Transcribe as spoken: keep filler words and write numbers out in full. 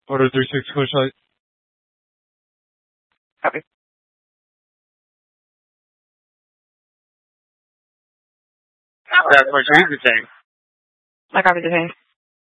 Order three six push light. Copy. That's what you're saying. I copy the same.